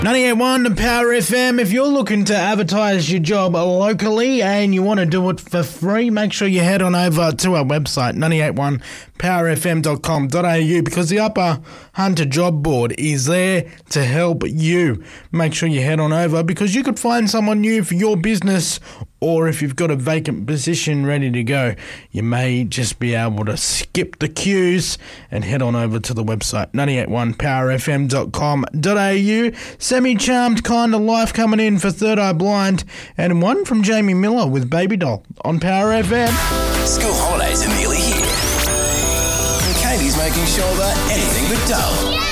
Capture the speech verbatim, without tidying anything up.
ninety-eight point one Power F M. If you're looking to advertise your job locally and you want to do it for free, make sure you head on over to our website, nine eight one power f m dot com dot a u, because the Upper Hunter Job Board is there to help you. Make sure you head on over because you could find someone new for your business, or if you've got a vacant position ready to go, you may just be able to skip the queues and head on over to the website, nine eight one power f m dot com dot a u. Semi-charmed kind of life coming in for Third Eye Blind, and one from Jamie Miller with Baby Doll on Power F M. School holidays are nearly here. And Katie's making sure that anything but dull.